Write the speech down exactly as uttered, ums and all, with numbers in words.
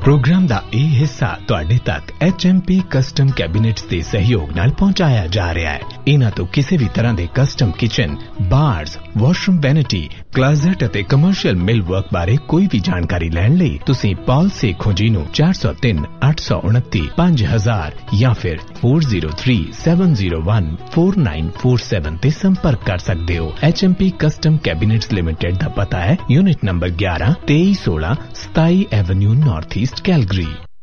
Programme दा ਇਹ ਹਿੱਸਾ ਤੁਹਾਡੇ ਤੱਕ ਐਚ ਐਮ ਪੀ ਕਸਟਮ ਕੈਬਿਨੇਟਸ ਦੇ ਸਹਿਯੋਗ ਨਾਲ ਪਹੁੰਚਾਇਆ ਜਾ ਰਿਹਾ ਹੈ। ਇਹਨਾਂ ਤੋਂ ਕਿਸੇ ਵੀ ਤਰ੍ਹਾਂ ਦੇ ਕਸਟਮ ਕਿਚਨ, ਬਾਰਸ, ਵਾਸ਼ਰੂਮ ਵੈਨਿਟੀ, ਕਲਾਜ਼ਟ ਅਤੇ ਕਮਰਸ਼ੀਅਲ ਮਿਲ ਵਰਕ ਬਾਰੇ ਕੋਈ ਵੀ ਜਾਣਕਾਰੀ ਲੈਣ ਲਈ ਤੁਸੀਂ ਪਾਲ ਸੇਖੋਂ ਜੀ ਨੂੰ ਚਾਰ ਸੌ ਤਿੰਨ ਅੱਠ ਸੌ ਉਨੱਤੀ ਪੰਜ ਹਜ਼ਾਰ ਜਾਂ ਫਿਰ ਚਾਰ ਜ਼ੀਰੋ ਤਿੰਨ ਸੱਤ ਜ਼ੀਰੋ ਇੱਕ ਚਾਰ ਨੌ ਚਾਰ ਸੱਤ ਤੇ ਸੰਪਰਕ ਕਰ ਸਕਦੇ ਹੋ। H M P custom ਕੈਬਿਨੇਟਸ limited ਦਾ ਪਤਾ ਹੈ ਯੂਨਿਟ ਨੰਬਰ ਗਿਆਰਾਂ ਤੇਈ ਸੋਲਾਂ ਸਤਾਈ ਐਵਨਿਊ ਨਾਰਥ ਈਸਟ ਕੈਲਗਰੀ।